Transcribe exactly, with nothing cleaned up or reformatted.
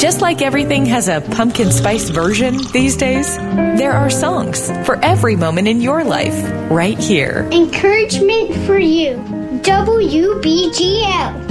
Just like everything has a pumpkin spice version these days, there are songs for every moment in your life right here. Encouragement for you. W B G L.